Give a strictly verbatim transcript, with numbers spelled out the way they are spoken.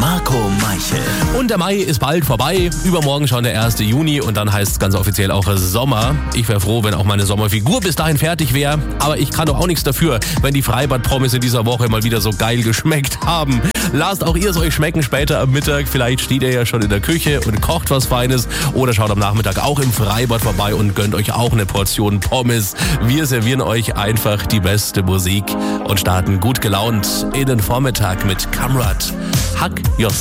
Marco Meichel. Und der Mai ist bald vorbei. Übermorgen schon der erste Juni und dann heißt es ganz offiziell auch Sommer. Ich wäre froh, wenn auch meine Sommerfigur bis dahin fertig wäre. Aber ich kann doch auch nichts dafür, wenn die Freibad-Pommes in dieser Woche mal wieder so geil geschmeckt haben. Lasst auch ihr es euch schmecken später am Mittag. Vielleicht steht ihr ja schon in der Küche und kocht was Feines. Oder schaut am Nachmittag auch im Freibad vorbei und gönnt euch auch eine Portion Pommes. Wir servieren euch einfach die beste Musik und starten gut gelaunt in den Vormittag mit Kamrat. Hug Yourself.